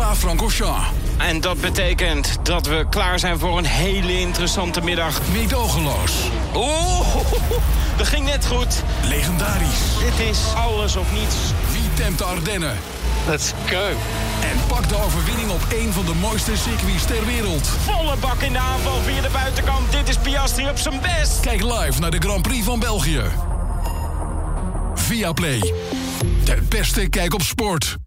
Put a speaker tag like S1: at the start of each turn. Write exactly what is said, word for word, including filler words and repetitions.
S1: Spa-Francorchamps.
S2: En dat betekent dat we klaar zijn voor een hele interessante middag.
S1: Meedogenloos.
S2: Oeh, dat ging net goed.
S1: Legendarisch.
S2: Dit is alles of niets.
S1: Wie temt de Ardennen?
S3: Let's go.
S1: En pak de overwinning op één van de mooiste circuits ter wereld.
S2: Volle bak in de aanval via de buitenkant. Dit is Piastri op zijn best.
S1: Kijk live naar de Grand Prix van België. Viaplay. De beste kijk op sport.